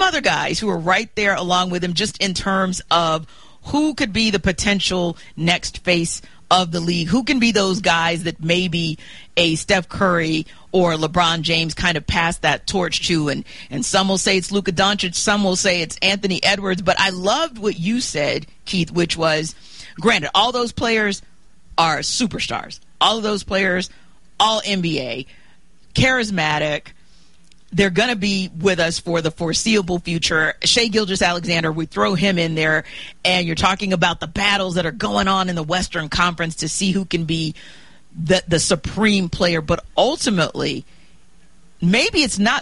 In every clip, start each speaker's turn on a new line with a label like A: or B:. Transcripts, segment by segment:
A: other guys who are right there along with him, just in terms of who could be the potential next face of the league, who can be those guys that maybe a Steph Curry or LeBron James kind of pass that torch to, and some will say it's Luka Doncic, some will say it's Anthony Edwards, but I loved what you said, Keith, which was, granted, all those players are superstars. All of those players, all NBA, charismatic. They're going to be with us for the foreseeable future. Shai Gilgeous-Alexander, we throw him in there, and you're talking about the battles that are going on in the Western Conference to see who can be the supreme player. But ultimately, maybe it's not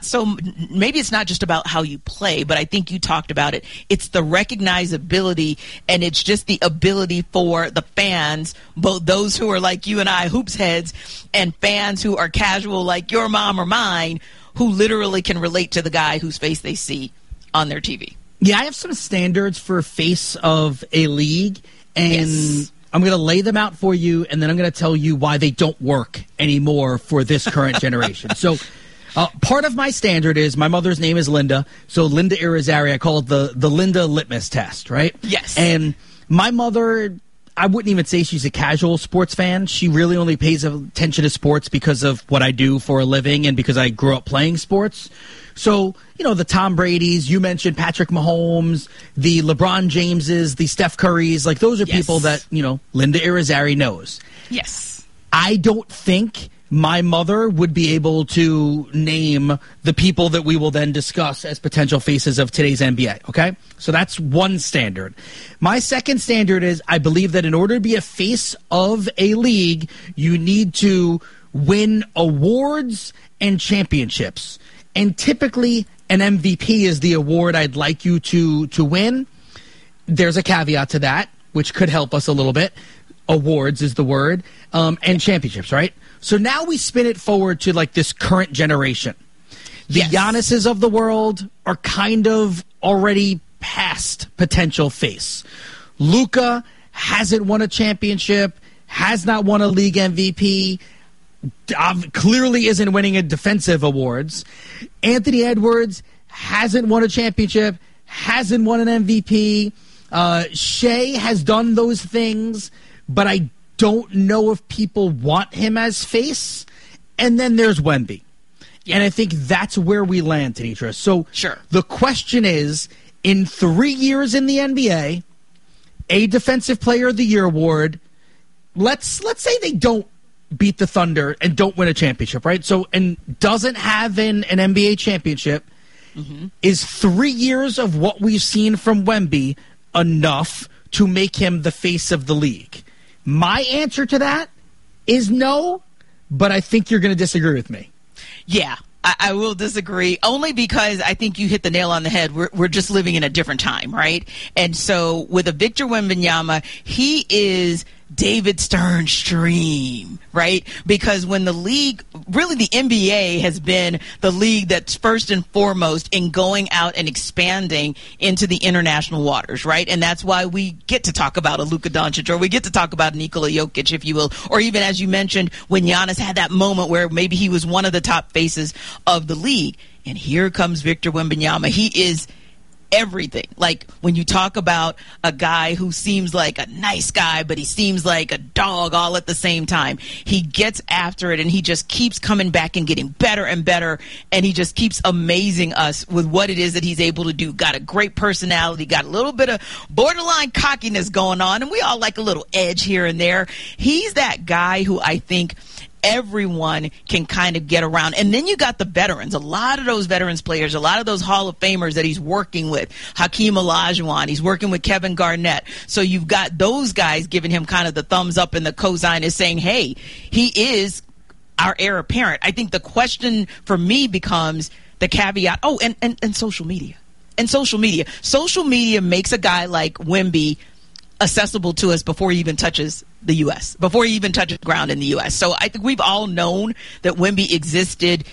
A: just about how you play, but I think you talked about it. It's the recognizability, and it's just the ability for the fans, both those who are like you and I, hoops heads, and fans who are casual like your mom or mine, who literally can relate to the guy whose face they see on their TV.
B: Yeah, I have some standards for face of a league, and
A: yes.
B: I'm going to lay them out for you, and then I'm going to tell you why they don't work anymore for this current generation. So part of my standard is, my mother's name is Linda, so Linda Irizarry, I call it the Linda litmus test, right?
A: Yes.
B: And my mother, I wouldn't even say she's a casual sports fan. She really only pays attention to sports because of what I do for a living and because I grew up playing sports. So, the Tom Brady's, you mentioned Patrick Mahomes, the LeBron Jameses, the Steph Currys, like those are
A: yes.
B: people that, Linda Irizarry knows.
A: Yes.
B: I don't think my mother would be able to name the people that we will then discuss as potential faces of today's NBA, okay? So that's one standard. My second standard is, I believe that in order to be a face of a league, you need to win awards and championships. And typically, an MVP is the award I'd like you to win. There's a caveat to that, which could help us a little bit. Awards is the word, and championships, right? So now we spin it forward to like this current generation. The
A: yes.
B: Giannis's of the world are kind of already past potential face. Luka hasn't won a championship, has not won a league MVP, clearly isn't winning a defensive awards. Anthony Edwards hasn't won a championship, hasn't won an MVP. Shai has done those things, but I don't know if people want him as face. And then there's Wemby. Yeah. And I think that's where we land, Tenitra. So
A: sure.
B: The question is, in 3 years in the NBA, a Defensive Player of the Year award, let's say they don't beat the Thunder and don't win a championship, right? So, and doesn't have an NBA championship, mm-hmm. Is 3 years of what we've seen from Wemby enough to make him the face of the league? My answer to that is no, but I think you're going to disagree with me.
A: Yeah, I will disagree, only because I think you hit the nail on the head. We're just living in a different time, right? And so with a Victor Wembanyama, he is David Stern's dream, right? Because when the league, really the NBA has been the league that's first and foremost in going out and expanding into the international waters, right? And that's why we get to talk about a Luka Doncic, or we get to talk about Nikola Jokic, if you will, or even, as you mentioned, when Giannis had that moment where maybe he was one of the top faces of the league. And here comes Victor Wembanyama. He is everything. Like, when you talk about a guy who seems like a nice guy, but he seems like a dog all at the same time. He gets after it, and he just keeps coming back and getting better and better, and he just keeps amazing us with what it is that he's able to do. Got a great personality, got a little bit of borderline cockiness going on, and we all like a little edge here and there. He's that guy who I think everyone can kind of get around. And then you got the veterans, a lot of those veterans players, a lot of those Hall of Famers that he's working with. Hakeem Olajuwon, he's working with Kevin Garnett. So you've got those guys giving him kind of the thumbs up, and the cosign is saying, hey, he is our heir apparent. I think the question for me becomes the caveat, and social media. And social media. Social media makes a guy like Wemby accessible to us before he even touches the U.S., before he even touches ground in the U.S. So I think we've all known that Wemby existed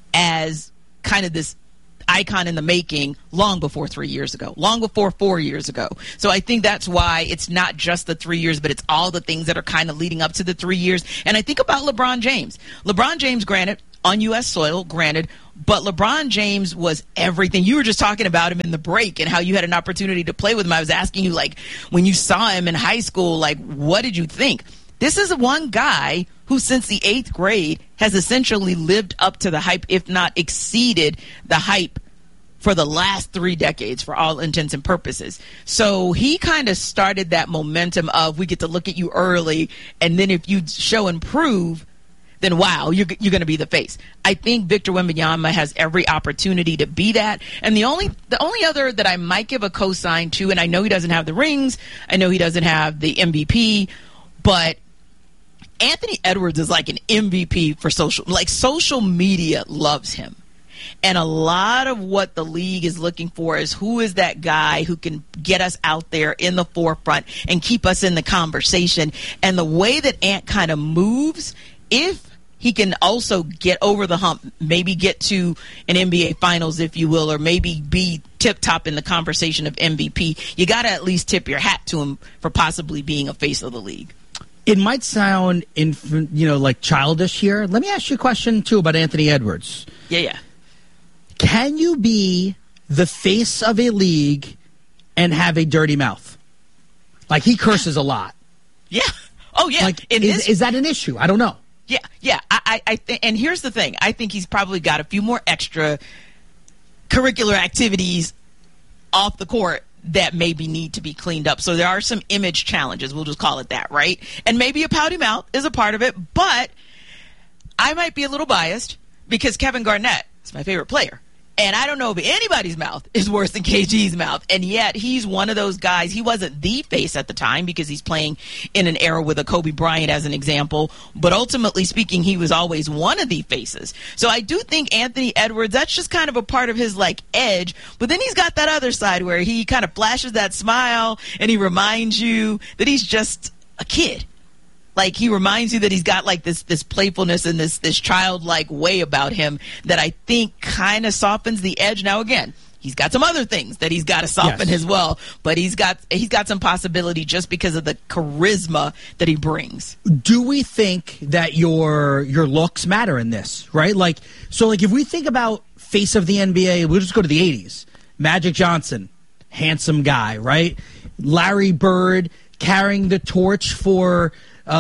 A: as kind of this icon in the making long before 3 years ago, long before 4 years ago. So I think that's why it's not just the 3 years, but it's all the things that are kind of leading up to the 3 years. And I think about LeBron James. LeBron James, granted, on U.S. soil, granted, But LeBron James was everything. You were just talking about him in the break and how you had an opportunity to play with him. I was asking you, like, when you saw him in high school, like, what did you think? This is one guy who, since the 8th grade, has essentially lived up to the hype, if not exceeded the hype for the last 3 decades, for all intents and purposes. So he kind of started that momentum of, we get to look at you early, and then if you show and prove, then wow, you're going to be the face. I think Victor Wembanyama has every opportunity to be that. And the only other that I might give a cosign to, and I know he doesn't have the rings, I know he doesn't have the MVP, but Anthony Edwards is like an MVP for social media loves him. And a lot of what the league is looking for is, who is that guy who can get us out there in the forefront and keep us in the conversation. And the way that Ant kind of moves, if he can also get over the hump, maybe get to an NBA Finals, if you will, or maybe be tip-top in the conversation of MVP, you got to at least tip your hat to him for possibly being a face of the league.
B: It might sound, like childish here. Let me ask you a question, too, about Anthony Edwards.
A: Yeah.
B: Can you be the face of a league and have a dirty mouth? Like, he curses a lot.
A: Yeah. Oh, yeah.
B: Like, is that an issue? I don't know.
A: Yeah. I think, and here's the thing. I think he's probably got a few more extra curricular activities off the court that maybe need to be cleaned up. So there are some image challenges. We'll just call it that, right? And maybe a pouty mouth is a part of it. But I might be a little biased because Kevin Garnett is my favorite player. And I don't know if anybody's mouth is worse than KG's mouth. And yet he's one of those guys. He wasn't the face at the time because he's playing in an era with a Kobe Bryant as an example. But ultimately speaking, he was always one of the faces. So I do think Anthony Edwards, that's just kind of a part of his edge. But then he's got that other side where he kind of flashes that smile and he reminds you that he's just a kid. Like, he reminds you that he's got this playfulness and this childlike way about him that I think kind of softens the edge. Now, again, he's got some other things that he's got to soften as well, but he's got some possibility just because of the charisma that he brings.
B: Do we think that your looks matter in this, right? So if we think about face of the NBA, we'll just go to the 80s. Magic Johnson, handsome guy, right? Larry Bird carrying the torch for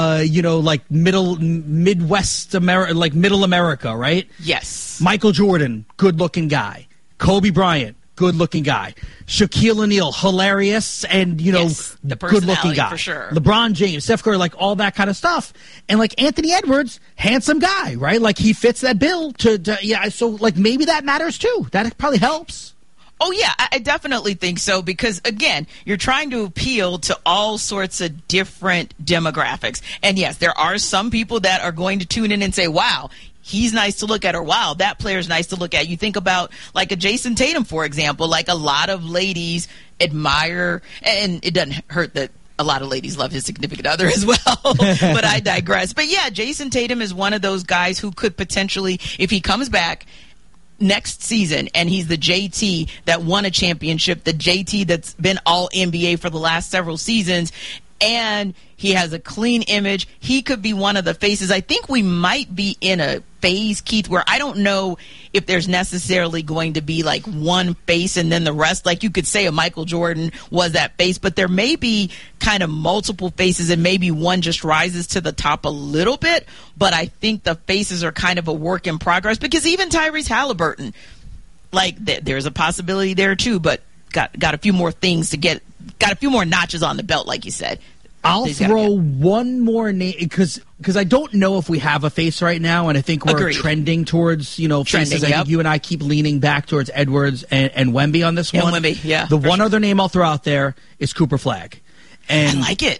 B: Midwest America, middle America, right?
A: Yes.
B: Michael Jordan, good-looking guy. Kobe Bryant, good-looking guy. Shaquille O'Neal, hilarious and, good-looking guy.
A: For sure.
B: LeBron James, Steph Curry, all that kind of stuff. And, Anthony Edwards, handsome guy, right? He fits that bill so, maybe that matters, too. That probably helps.
A: Oh, yeah, I definitely think so because, again, you're trying to appeal to all sorts of different demographics. And, yes, there are some people that are going to tune in and say, wow, he's nice to look at, or wow, that player's nice to look at. You think about, a Jason Tatum, for example, a lot of ladies admire, and it doesn't hurt that a lot of ladies love his significant other as well, but I digress. But, yeah, Jason Tatum is one of those guys who could potentially, if he comes back next season and he's the JT that won a championship, the JT that's been all NBA for the last several seasons, and he has a clean image, he could be one of the faces. I think we might be in a phase, Keith, where I don't know if there's necessarily going to be one face and then the rest. You could say a Michael Jordan was that face, but there may be kind of multiple faces and maybe one just rises to the top a little bit. But I think the faces are kind of a work in progress because even Tyrese Halliburton, there's a possibility there too, but got a few more things to get, got a few more notches on the belt, like you said.
B: I'll throw one more name because I don't know if we have a face right now, and I think we're trending towards faces. I think you and I keep leaning back towards Edwards and Wemby on this one.
A: Wemby, yeah.
B: The one other name I'll throw out there is Cooper Flagg. And
A: I like it.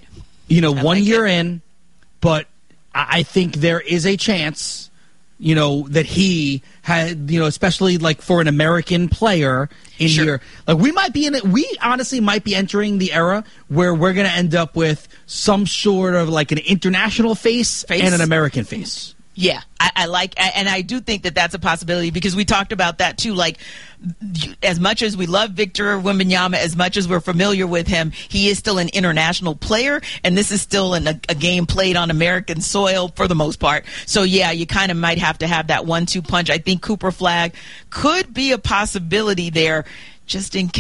B: 1 year in, but I think there is a chance that he had, especially for an American player in here. We might be we honestly might be entering the era where we're going to end up with some sort of an international face and an American face.
A: Yeah, I like, and I do think that that's a possibility because we talked about that too. Like, as much as we love Victor Wembanyama, as much as we're familiar with him, he is still an international player, and this is still a game played on American soil for the most part. So yeah, you kind of might have to have that 1-2 punch. I think Cooper Flagg could be a possibility there, just in case.